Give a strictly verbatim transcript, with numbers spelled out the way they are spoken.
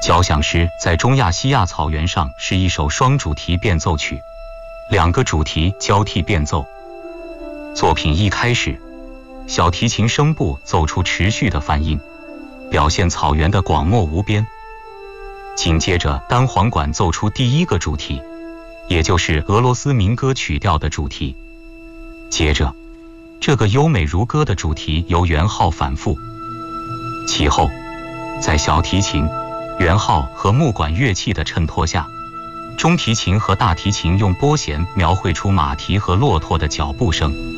交响诗在中亚西亚草原上是一首双主题变奏曲，两个主题交替变奏。作品一开始，小提琴声部奏出持续的泛音，表现草原的广袤无边。紧接着，单簧管奏出第一个主题，也就是俄罗斯民歌曲调的主题。接着，这个优美如歌的主题由圆号反复。其后，在小提琴、圆号和木管乐器的衬托下，中提琴和大提琴用拨弦描绘出马蹄和骆驼的脚步声。